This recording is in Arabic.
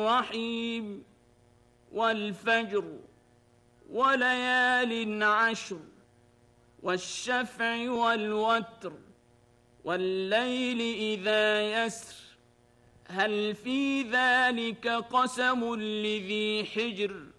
الرحيم والفجر وليال عشر والشفع والوتر والليل إذا يسر هل في ذلك قسم لذي حجر